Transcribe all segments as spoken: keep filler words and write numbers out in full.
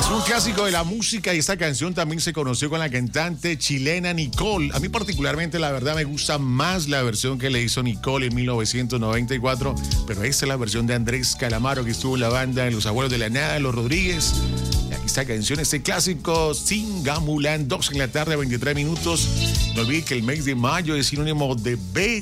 Un clásico de la música, y esta canción también se conoció con la cantante chilena Nicole. A mí particularmente, la verdad, me gusta más la versión que le hizo Nicole en mil novecientos noventa y cuatro, pero esta es la versión de Andrés Calamaro, que estuvo en la banda en Los Abuelos de la Nada, Los Rodríguez. Y aquí esta canción, este clásico, Singamulán, dos en la tarde, veintitrés minutos. No olviden que el mes de mayo es sinónimo de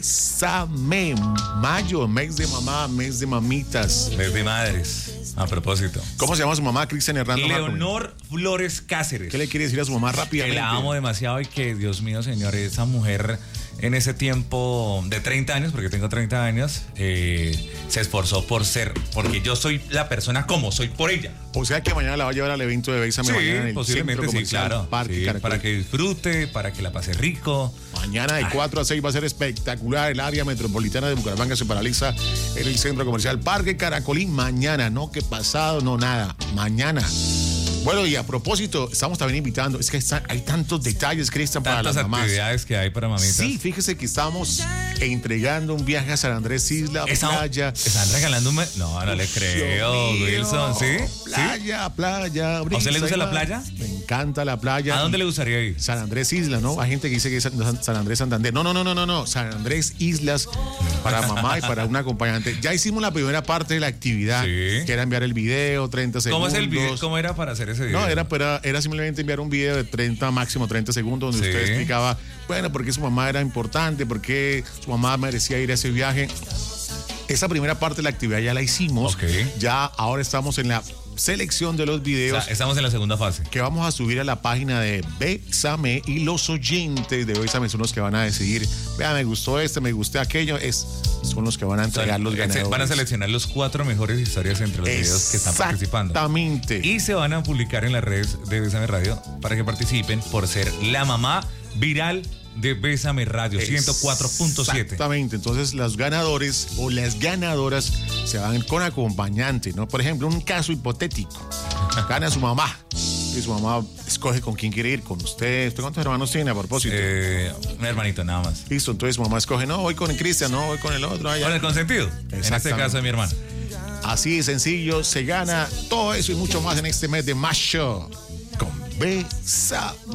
Bésame. Mayo, mes de mamá, mes de mamitas. Mes de madres. A propósito. ¿Cómo se llama su mamá, Cristian Hernando? Leonor Flores Cáceres. ¿Qué le quiere decir a su mamá rápidamente? Que la amo demasiado y que, Dios mío, señor, esa mujer en ese tiempo de treinta años, porque tengo treinta años, eh, se esforzó por ser, porque yo soy la persona como soy por ella. O sea que mañana la va a llevar al evento de Bésame. Sí, mañana en el posiblemente, centro sí, claro. Parque Sí, para que disfrute, para que la pase rico. Mañana de cuatro a seis va a ser espectacular. El área metropolitana de Bucaramanga se paraliza en el centro comercial Parque Caracolí. Mañana, no que pasado, no nada. Mañana. Bueno, y a propósito, estamos también invitando, es que está, hay tantos detalles, Cristian, para las mamás. Tantas actividades que hay para mamitas. Sí, fíjese que estamos entregando un viaje a San Andrés Isla, Esa, playa. ¿Están regalando un... No, no le creo, Wilson, ¿sí? Playa, ¿Sí? playa. ¿A usted le gusta la mar. playa? Me encanta la playa. ¿A dónde le gustaría ir? San Andrés Isla, ¿no? Hay gente que dice que es San, San Andrés Santander. No, no, no, no, no, no. San Andrés Islas para mamá y para un acompañante. Ya hicimos la primera parte de la actividad, sí, que era enviar el video, treinta segundos. ¿Cómo es el video? ¿Cómo era para hacer ese video? No, era, era, era simplemente enviar un video de treinta, máximo treinta segundos, donde sí, usted explicaba, bueno, por qué su mamá era importante, por qué su mamá merecía ir a ese viaje. Esa primera parte de la actividad ya la hicimos. Okay. Ya ahora estamos en la selección de los videos. O sea, estamos en la segunda fase. Que vamos a subir a la página de Bésame, y los oyentes de Bésame son los que van a decidir, vea, me gustó este, me gustó aquello, es, son los que van a entregar, o sea, los ganadores. Van a seleccionar los cuatro mejores historias entre los videos que están participando. Exactamente. Y se van a publicar en las redes de Bésame Radio para que participen por ser la mamá viral de Bésame Radio ciento cuatro punto siete. Exactamente, entonces los ganadores o las ganadoras se van con acompañante, ¿no? Por ejemplo, un caso hipotético, gana su mamá y su mamá escoge con quién quiere ir, con usted. ¿Usted cuántos hermanos tiene a propósito? Eh, un hermanito nada más. Listo, entonces su mamá escoge, no, voy con el Cristian, no, voy con el otro. Allá. Con el consentido, en este caso de mi hermano. Así de sencillo, se gana todo eso y mucho más en este mes de mayo con Bésame.